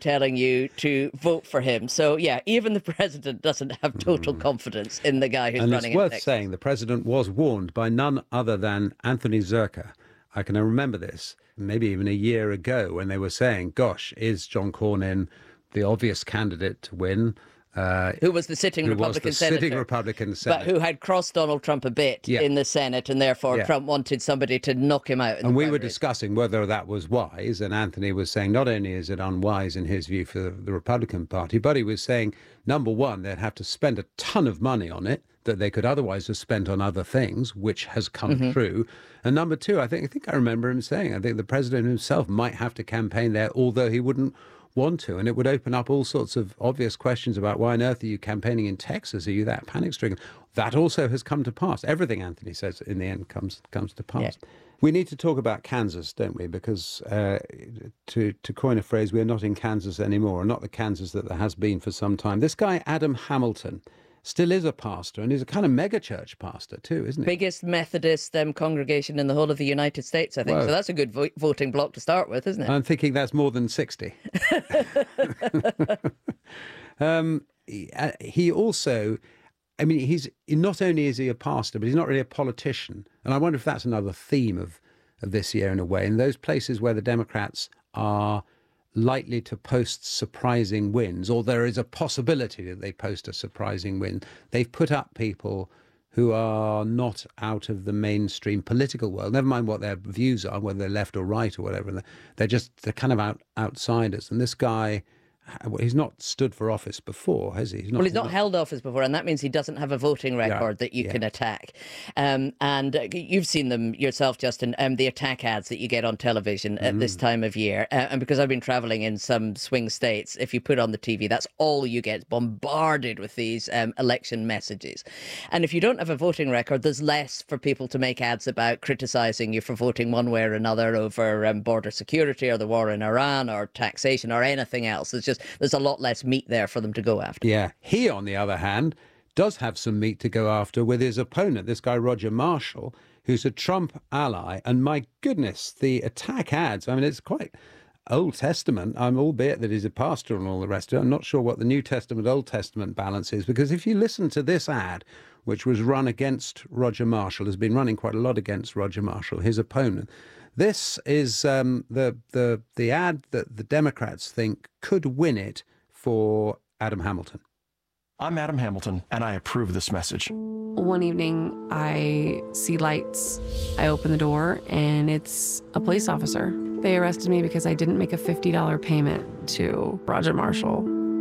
telling you to vote for him. So, yeah, even the president doesn't have total confidence in the guy who's running. And it's worth saying the president was warned by none other than Anthony Zerka. I can remember this, maybe even a year ago, when they were saying, gosh, is John Cornyn the obvious candidate to win? Who was the sitting Republican senator. Sitting Republican senator. But who had crossed Donald Trump a bit in the Senate, and therefore Trump wanted somebody to knock him out. And we were discussing whether that was wise, and Anthony was saying not only is it unwise in his view for the Republican Party, but he was saying, number one, they'd have to spend a ton of money on it that they could otherwise have spent on other things, which has come true. And number two, I think I remember him saying, I think the president himself might have to campaign there, although he wouldn't want to, and it would open up all sorts of obvious questions about why on earth are you campaigning in Texas? Are you that panic-stricken? That also has come to pass. Everything Anthony says in the end comes to pass. Yeah. We need to talk about Kansas, don't we? Because to coin a phrase, we're not in Kansas anymore, not the Kansas that there has been for some time. This guy, Adam Hamilton, still is a pastor, and he's a kind of mega-church pastor too, isn't he? Biggest Methodist congregation in the whole of the United States, I think. Whoa. So that's a good voting bloc to start with, isn't it? I'm thinking that's more than 60. He also, I mean, he's not only is he a pastor, but he's not really a politician. And I wonder if that's another theme of this year in a way. In those places where the Democrats are likely to post surprising wins, or there is a possibility that they post a surprising win, they've put up people who are not out of the mainstream political world, never mind what their views are, whether they're left or right or whatever. They're kind of outsiders. And this guy, he's not stood for office before, has he? He's not held office before, and that means he doesn't have a voting record that you can attack. And you've seen them yourself, Justin, the attack ads that you get on television at this time of year. And because I've been travelling in some swing states, if you put on the TV, that's all you get, bombarded with these election messages. And if you don't have a voting record, there's less for people to make ads about criticising you for voting one way or another over border security or the war in Iran or taxation or anything else. There's a lot less meat there for them to go after. Yeah. He, on the other hand, does have some meat to go after with his opponent, this guy Roger Marshall, who's a Trump ally. And my goodness, the attack ads, I mean, it's quite Old Testament, albeit that he's a pastor and all the rest of it. I'm not sure what the New Testament, Old Testament balance is, because if you listen to this ad, which was run against Roger Marshall, has been running quite a lot against Roger Marshall, his opponent. This is the ad that the Democrats think could win it for Adam Hamilton. I'm Adam Hamilton, and I approve this message. One evening, I see lights. I open the door, and it's a police officer. They arrested me because I didn't make a $50 payment to Roger Marshall.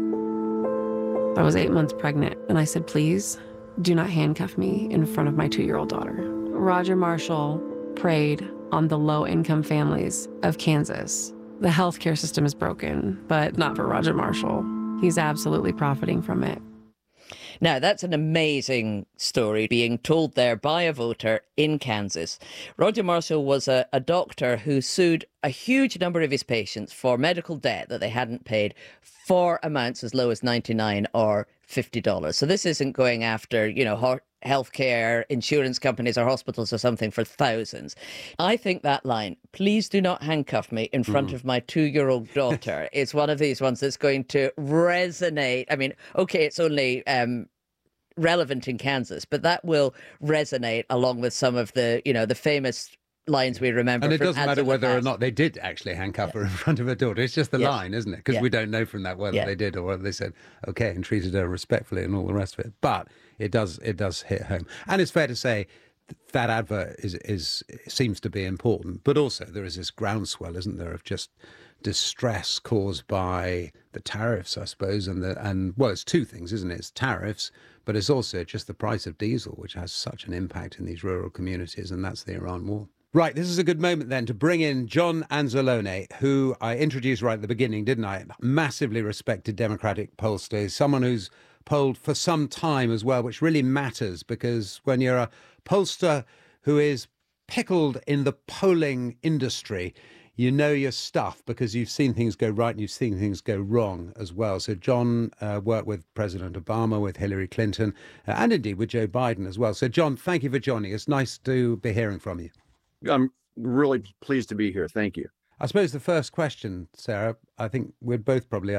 I was 8 months pregnant, and I said, please, do not handcuff me in front of my 2-year-old daughter. Roger Marshall preyed on the low-income families of Kansas. The healthcare system is broken, but not for Roger Marshall. He's absolutely profiting from it. Now, that's an amazing story being told there by a voter in Kansas. Roger Marshall was a doctor who sued a huge number of his patients for medical debt that they hadn't paid for amounts as low as $99 or $50. So this isn't going after, healthcare insurance companies or hospitals or something for thousands. I think that line, please do not handcuff me in front of my 2-year-old daughter, is one of these ones that's going to resonate. I mean, okay, it's only relevant in Kansas, but that will resonate along with some of the, the famous lines we remember. And it doesn't matter whether or not they did actually handcuff her in front of her daughter. It's just the line, isn't it? Because we don't know from that whether they did or whether they said, okay, and treated her respectfully and all the rest of it. But it does hit home. And it's fair to say that advert seems to be important. But also there is this groundswell, isn't there, of just distress caused by the tariffs, I suppose. And it's two things, isn't it? It's tariffs, but it's also just the price of diesel, which has such an impact in these rural communities. And that's the Iran war. Right, this is a good moment then to bring in John Anzalone, who I introduced right at the beginning, didn't I? Massively respected Democratic pollster, someone who's polled for some time as well, which really matters, because when you're a pollster who is pickled in the polling industry, you know your stuff because you've seen things go right and you've seen things go wrong as well. So John worked with President Obama, with Hillary Clinton, and indeed with Joe Biden as well. So John, thank you for joining us. Nice to be hearing from you. I'm really pleased to be here. Thank you. I suppose the first question, Sarah, I think we'd both probably